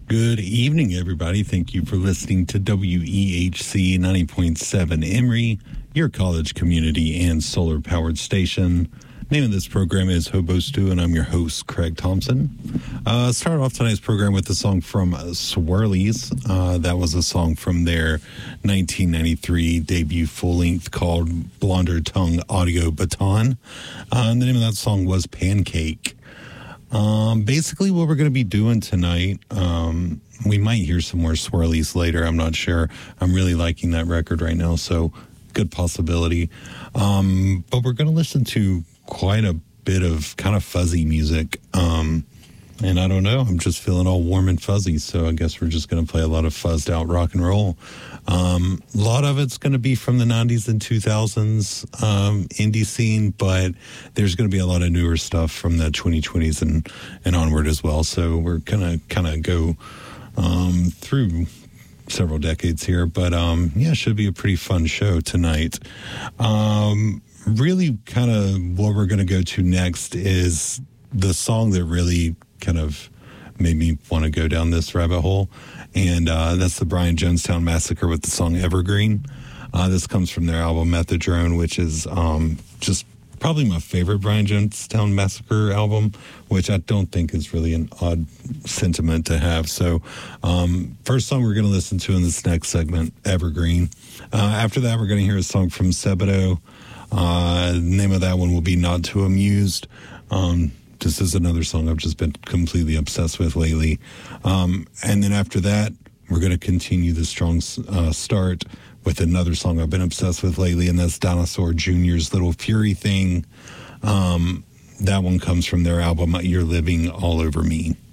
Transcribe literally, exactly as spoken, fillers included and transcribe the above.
Good evening, everybody. Thank you for listening to W E H C ninety point seven Emory, your college community and solar-powered station. Name of this program is Hobo Stew, and I'm your host, Craig Thompson. Uh, start off tonight's program with a song from Swirlies. Uh, that was a song from their nineteen ninety-three debut full-length called Blonder Tongue Audio Baton. Uh, and the name of that song was Pancake. Um, basically what we're going to be doing tonight, um, we might hear some more Swirlies later. I'm not sure. I'm really liking that record right now, so good possibility. Um, but we're going to listen to quite a bit of kind of fuzzy music. Um, and I don't know, I'm just feeling all warm and fuzzy. So I guess we're just going to play a lot of fuzzed out rock and roll. Um, a lot of it's going to be from the nineties and two thousands, um, indie scene, but there's going to be a lot of newer stuff from the twenty twenties and, and onward as well. So we're going to kind of go, um, through several decades here, but, um, yeah, it should be a pretty fun show tonight. Um, really kind of what we're going to go to next is the song that really kind of made me want to go down this rabbit hole. And uh, that's the Brian Jonestown Massacre with the song Evergreen. Uh, this comes from their album Methadrone, which is um, just probably my favorite Brian Jonestown Massacre album, which I don't think is really an odd sentiment to have. So um, first song we're going to listen to in this next segment, Evergreen. Uh, after that, we're going to hear a song from Sebadoh. Uh, the name of that one will be Not Too Amused. Um, this is another song I've just been completely obsessed with lately. Um, and then after that, we're going to continue the strong uh, start with another song I've been obsessed with lately, and that's Dinosaur Junior's Little Fury Thing. Um, that one comes from their album, You're Living All Over Me.